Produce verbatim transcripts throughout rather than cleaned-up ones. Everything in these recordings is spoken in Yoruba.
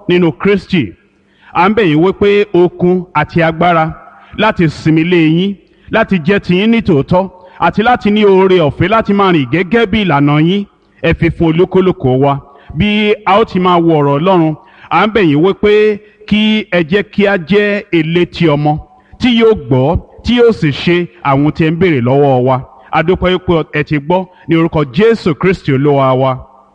nínú Kristi. À ń bẹ̀ yín wípé okun àti agbára láti sinmi lé yín, láti jẹ́ tiyín ní tòótọ́ àti láti ní oore ọ̀fẹ́ láti máa rìn gẹ́gẹ́ bí ìlànà yín ẹ fi fún olúkúlùkù wa bí a ó ti máa wo ọ̀rọ̀ Ọlọ́run. À ń bẹ̀ yín wípé kí ẹ jẹ́ kí a jẹ́ elétí ọmọ tí yóò gbọ́ tí yóò sì ṣe àwọn tí ẹ ń béèrè lọ́wọ́ wa. A dúpẹ́ pé ẹ ti gbọ́ ní orúkọ Jésù Kristi Olúwa wa.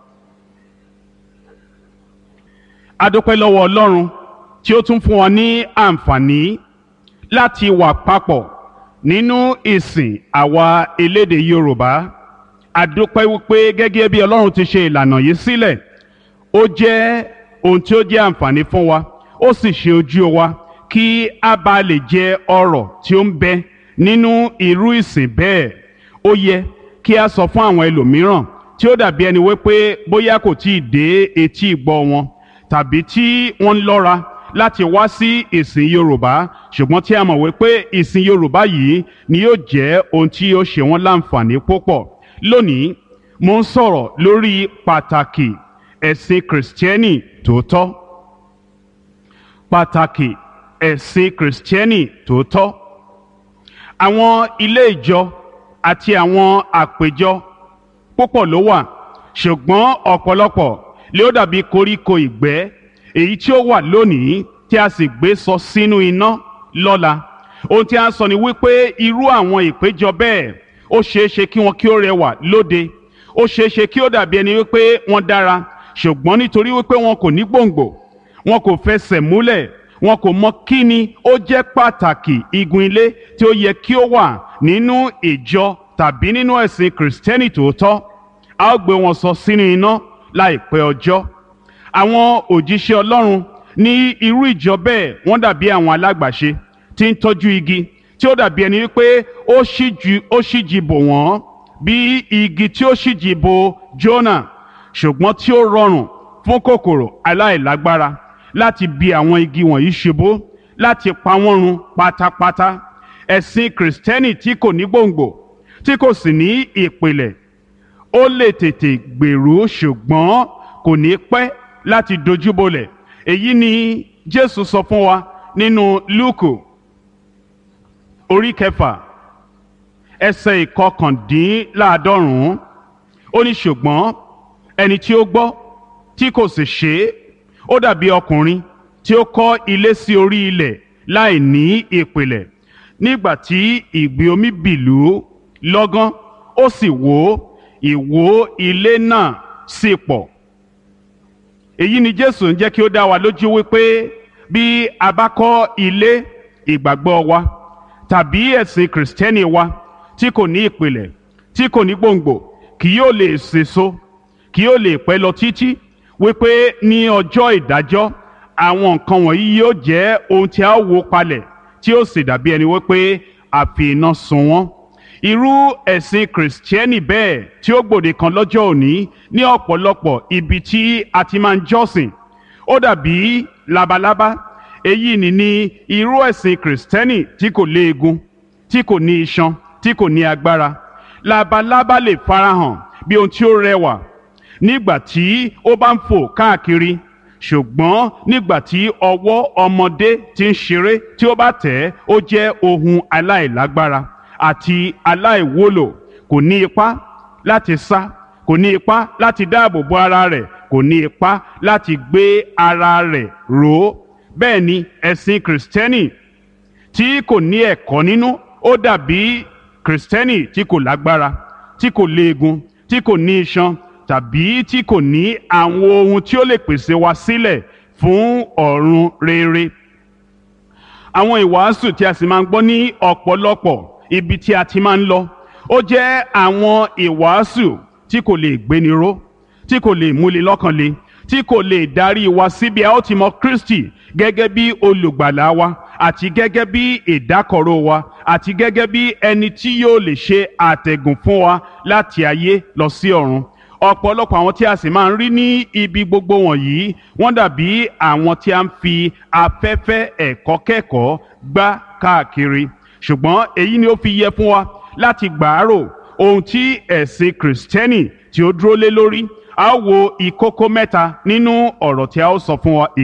A dúpẹ́ lọ́wọ́ Ọlọ́run tí ó tún fún wa ní àǹfààní láti wà papọ̀ nínú ìsìn àwa elédè Yorùbá. A dúpẹ́ wípé gẹ́gẹ́ bí Ọlọ́run ti ṣe ìlànà yìí sílẹ̀, ó jẹ́ ohun tí ó jẹ́ àǹfààní fún wa, ó sì ṣe ojú wa kí a bá lè jẹ ọrọ̀ tí ó ń bẹ nínú irú ìsìn bẹ́ẹ̀. Ó yẹ kí a sọ fún àwọn ẹlòmíràn tí ó dàbí ẹni wípé bóyá kò tí ì dé etí ìgbọ́ wọn tàbí tí wọ́n ń lọ́ra láti wá sí ìsìn Yorùbá, ṣùgbọ́n tí a mọ̀ wípé ìsìn Yorùbá yìí ni yóò jẹ́ ohun tí yóò ṣe wọ́n láǹfààní púpọ̀. Lónìí mo ń sọ̀rọ̀ lórí pàtàkì ẹ̀sìn Kìrìsìtẹ́nì tòótọ́. Pàtàkì ẹ̀sìn Kìrìsìtẹ́nì tòótọ́. Àwọn ilé ìjọ àti àwọn àpéjọ púpọ̀ ló wà, ṣùgbọ́n ọ̀pọ̀lọpọ̀ ló dàbí koríko ìgbẹ́ èyí tí ó wà lónìí tí a sì gbé sọ sínú iná lọ́la. Ohun tí a sọ ni wípé irú àwọn ìpéjọ bẹ́ẹ̀ ó ṣeé ṣe kí wọn kí ó rẹwà lóde, ó ṣeé ṣe kí ó dàbí ẹni wípé wọ́n dára, ṣùgbọ́n nítorí wípé wọn kò ní gbòǹgbò, wọn kò fẹsẹ̀ múlẹ̀, wọn kò mọ kí ni ó jẹ́ pàtàkì igun ilé tí ó yẹ kí ó wà nínú ìjọ tàbí nínú ẹ̀sìn Kìrìsìtẹ́nì tòótọ́. A ó gbé wọn sọ sínú iná láìpẹ́ ọjọ́. Àwọn òjíṣẹ́ Ọlọ́run ní irú ìjọ bẹ́ẹ̀ wọ́n dàbí àwọn alágbàṣe tí ń tọ́jú igi tí ó dàbí ẹni wípé ó ṣíjú ó ṣíjì bò wọ́n bí igi tí ó ṣíjì bò Jónà, ṣùgbọ́n tí ó rọrùn fún kòkòrò aláìlágbára láti bi àwọn igi wọ̀nyí ṣubú, láti pa wọ́n run pátápátá. Ẹ̀sìn Kìrìsìtẹ́nì tí kò ní gbòǹgbò, tí kò sì ní ìpìlẹ̀, ó lè tètè gbèrú ṣùgbọ́n kò ní pẹ́ láti dojúbolẹ̀. Èyí ni Jésù sọ fún wa nínú Lúùkù orí kẹfà ẹsẹ̀ ìkọkàndínláàádọ́rùn-ún. Ó ní ṣùgbọ́n ẹni tí ó gbọ́ tí kò sì ṣe é, ó dàbí ọkùnrin tí ó kọ́ ilé sí orí ilẹ̀ láì ní ìpìlẹ̀. Nígbà tí ìgbì omi bìlú lọ́gán, ó sì wó, ìwó ilé náà sì pọ̀. Èyí ni Jésù ń jẹ́ kí ó dá wa lójú wípé bí a bá kọ́ ilé ìgbàgbọ́ wa tàbí ẹ̀sìn Kìrìsìtẹ́nì wa tí kò ní ìpìlẹ̀, tí kò ní gbòǹgbò, kì yóò lè sèso, kì yóò lè pẹ́ lọ títí, wípé ní ọjọ́ ìdájọ́ àwọn nǹkan wọ̀nyí yóò jẹ́ ohun tí a ó wó palẹ̀ tí ó sì dàbí ẹni wípé a fi iná sun wọ́n. Irú ẹ̀sìn Kìrìsìtẹ́nì bẹ́ẹ̀ tí ó gbòde kan lọ́jọ́ òní ní ọ̀pọ̀lọpọ̀ ibi tí a ti máa ń jọ́sìn, ó dàbí labalábá. Èyí ni ní irú ẹ̀sìn Kìrìsìtẹ́nì tí kò léegun, tí kò ní iṣan, tí kò ní agbára. Labalábá lè farahàn bí ohun tí ó rẹwà nígbà tí ó bá ń fò káàkiri, ṣùgbọ́n nígbà tí ọwọ́ ọmọdé tí ń ṣeré tí ó bá tẹ̀ ẹ́, ó jẹ́ ohun aláìlágbára àti aláìwúlò. Kò ní ipá láti sá, kò ní ipá láti dáàbò bo ara rẹ̀, kò ní ipá láti gbé ara rẹ̀ ró. Bẹ́ẹ̀ ni ẹ̀sìn Kìrìsìtẹ́nì tí kò ní ẹ̀kọ́ nínú ó dàbí Kìrìsìtẹ́nì tí kò lágbára, tí kò léegun, tí kò ní iṣan tàbí tí kò ní àwọn ohun tí ó lè pèsè wa sílẹ̀ fún ọ̀run rere. Àwọn ìwàásù tí a sì máa ń gbọ́ ní ọ̀pọ̀lọpọ̀ ibi tí a ti máa ń lọ, ó jẹ́ àwọn ìwàásù tí kò lè gbéni ró, tí kò lè múni lọ́kàn le, tí kò lè darí wa síbi a ó ti mọ Kristi gẹ́gẹ́ bí olùgbàlà wa àti gẹ́gẹ́ bí ìdákọ̀ró wa àti gẹ́gẹ́ bí ẹni tí yóò lè ṣe àtẹ̀gùn fún wa láti ayé lọ sí ọ̀run. Ọ̀pọ̀lọpọ̀ àwọn tí a sì máa ń rí ní ibi gbogbo wọ̀nyí wọ́n dàbí àwọn tí a ń fi afẹ́fẹ́ ẹ̀kọ́ kẹ́kọ̀ọ́ gbá káàkiri. Ṣùgbọ́n èyí ni ó fi yẹ fún wa láti gbàárò ohun tí ẹ̀sìn Kìrìsìtẹ́nì tí ó dúró lé lórí. A ó wo ìkókó mẹ́ta nínú ọ̀rọ̀ tí a ó sọ fún wa.